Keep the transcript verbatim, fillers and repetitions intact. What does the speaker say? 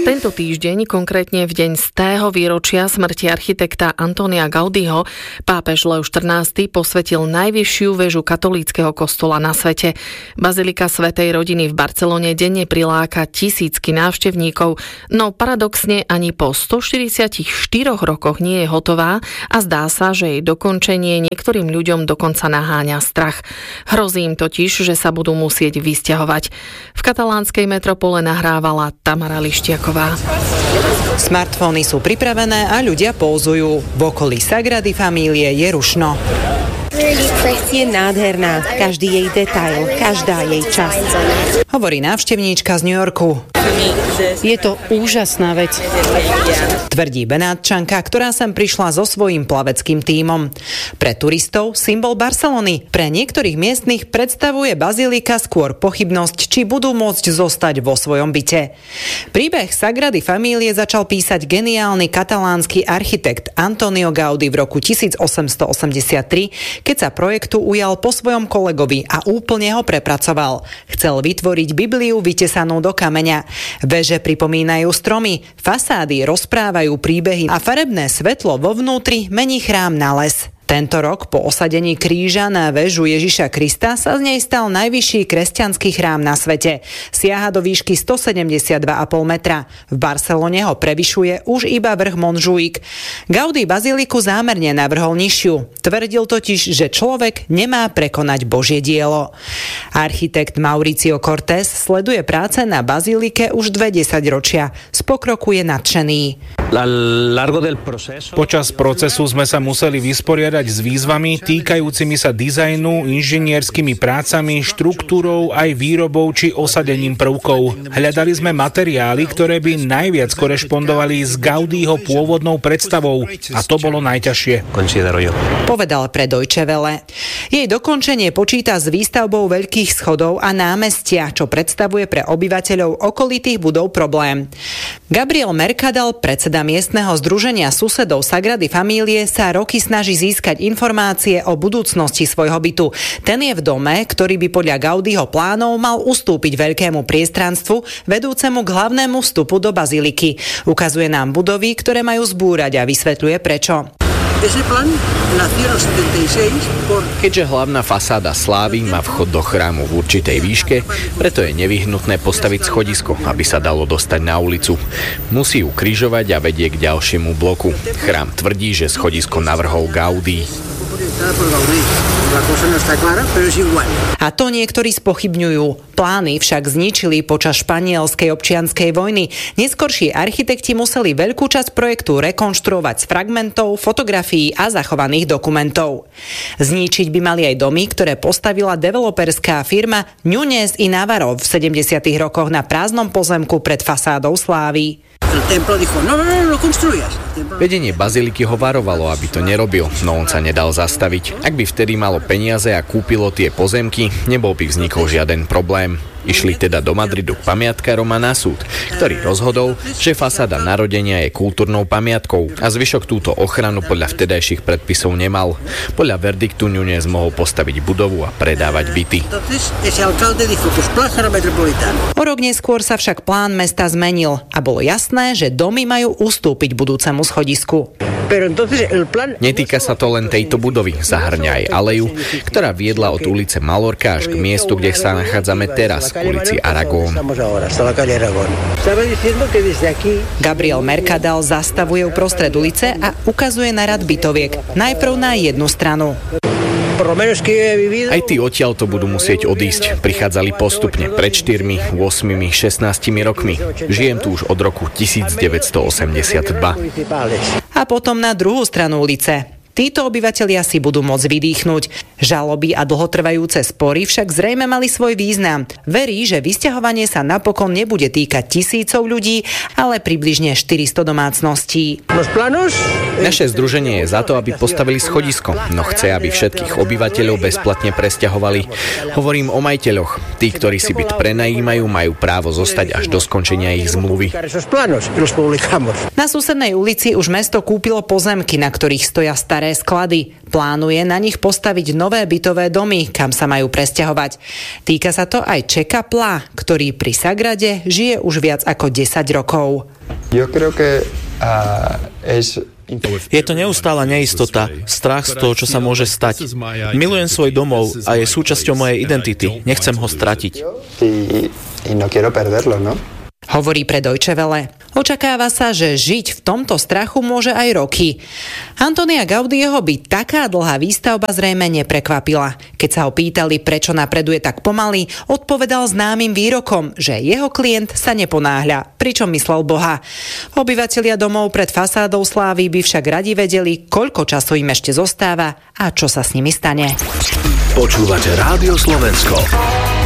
Tento týždeň, konkrétne v deň stého výročia smrti architekta Antonia Gaudiho, pápež Leo štrnásty posvetil najvyššiu väžu katolíckeho kostola na svete. Bazilika Svätej rodiny v Barcelone denne priláka tisícky návštevníkov, no paradoxne ani po stoštyridsiatich štyroch rokoch nie je hotová a zdá sa, že jej dokončenie niektorým ľuďom dokonca naháňa strach. Hrozí im totiž, že sa budú musieť vysťahovať. V katalánskej metropole nahrávala Tamara Lištiaková. Smartfóny sú pripravené a ľudia pózujú. V okolí Sagrady Familie je rušno. Je nádherná. Každý jej detail, každá jej časť. Hovorí návštevníčka z New Yorku. Je to úžasná vec. Tvrdí Benátčanka, ktorá sem prišla so svojím plaveckým tímom. Pre turistov symbol Barcelony. Pre niektorých miestnych predstavuje bazilika skôr pochybnosť, či budú môcť zostať vo svojom byte. Príbeh Sagrady Familie začal písať geniálny katalánsky architekt Antonio Gaudí v roku tisícosemstoosemdesiattri, keď sa projektu ujal po svojom kolegovi a úplne ho prepracoval. Chcel vytvoriť Bibliu vytesanú do kameňa. Veže pripomínajú stromy, fasády rozprávajú príbehy a farebné svetlo vo vnútri mení chrám na les. Tento rok po osadení kríža na väžu Ježiša Krista sa z nej stal najvyšší kresťanský chrám na svete. Siaha do výšky stosedemdesiatdva celá päť metra. V Barcelone ho prevyšuje už iba vrch Montjuïc. Gaudí baziliku zámerne navrhol nižšiu. Tvrdil totiž, že človek nemá prekonať Božie dielo. Architekt Mauricio Cortés sleduje práce na bazilike už dve desaťročia. Z pokroku je nadšený. Počas procesu sme sa museli vysporiadať s výzvami týkajúcimi sa dizajnu, inžinierskými prácami, štruktúrou aj výrobou či osadením prvkov. Hľadali sme materiály, ktoré by najviac korešpondovali s Gaudího pôvodnou predstavou a to bolo najťažšie. Povedal pre Deutsche Welle. Jej dokončenie počíta s výstavbou veľkých schodov a námestia, čo predstavuje pre obyvateľov okolitých budov problém. Gabriel Mercadal, predseda miestneho združenia susedov Sagrady Familie, sa roky snaží získať informácie o budúcnosti svojho bytu. Ten je v dome, ktorý by podľa Gaudího plánov mal ustúpiť veľkému priestranstvu vedúcemu k hlavnému vstupu do baziliky. Ukazuje nám budovy, ktoré majú zbúrať a vysvetľuje prečo. Keďže hlavná fasáda slávy má vchod do chrámu v určitej výške, preto je nevyhnutné postaviť schodisko, aby sa dalo dostať na ulicu. Musí ju križovať a vedie k ďalšiemu bloku. Chrám tvrdí, že schodisko navrhol Gaudí. A to niektorí spochybňujú. Plány však zničili počas španielskej občianskej vojny. Neskorší architekti museli veľkú časť projektu rekonštruovať z fragmentov, fotografií a zachovaných dokumentov. Zničiť by mali aj domy, ktoré postavila developerská firma Núñez y Navarro v sedemdesiatych rokoch na prázdnom pozemku pred fasádou slávy. Vedenie baziliky ho varovalo, aby to nerobil, no on sa nedal zastaviť. Ak by vtedy malo peniaze a kúpilo tie pozemky, nebol by vznikol žiaden problém. Išli teda do Madridu k pamiatkárom a na súd, ktorý rozhodol, že fasáda narodenia je kultúrnou pamiatkou a zvyšok túto ochranu podľa vtedajších predpisov nemal. Podľa verdiktu Núñez mohol postaviť budovu a predávať byty. O rok neskôr sa však plán mesta zmenil a bolo jasné, že domy majú ustúpiť budúcemu schodisku. Netýka sa to len tejto budovy, zahrňa aj aleju, ktorá viedla od ulice Malorca až k miestu, kde sa nachádzame teraz, k ulici Aragón. Gabriel Mercadal zastavuje uprostred ulice a ukazuje na rad bytoviek. Najprv na jednu stranu. Aj tí odtiaľ to budú musieť odísť. Prichádzali postupne pred štyrmi, ôsmimi, šestnástimi rokmi. Žijem tu už od roku devätnásťstoosemdesiatdva. A potom na druhú stranu ulice. Títo obyvatelia si budú môcť vydýchnuť. Žaloby a dlhotrvajúce spory však zrejme mali svoj význam. Verí, že vysťahovanie sa napokon nebude týkať tisícov ľudí, ale približne štyristo domácností. Naše združenie je za to, aby postavili schodisko, no chce, aby všetkých obyvateľov bezplatne presťahovali. Hovorím o majiteľoch. Tí, ktorí si byt prenajímajú, majú právo zostať až do skončenia ich zmluvy. Na susednej ulici už mesto kúpilo pozemky, na ktorých stoja staré staré sklady. Plánuje na nich postaviť nové bytové domy, kam sa majú presťahovať. Týka sa to aj Čeka Plá, ktorý pri Sagrade žije už viac ako desať rokov. Yo creo que, uh, es... Je to neustála neistota, strach z toho, čo sa môže stať. Milujem svoj domov a je súčasťou mojej identity. Nechcem ho stratiť. Y, y no quiero perderlo, ¿no? Hovorí pre Deutsche Welle. Očakáva sa, že žiť v tomto strachu môže aj roky. Antonia Gaudího by taká dlhá výstavba zrejme neprekvapila. Keď sa ho pýtali, prečo napreduje tak pomaly, odpovedal známym výrokom, že jeho klient sa neponáhľa, pričom myslel Boha. Obyvatelia domov pred fasádou slávy by však radi vedeli, koľko času im ešte zostáva a čo sa s nimi stane. Počúvate Rádio Slovensko.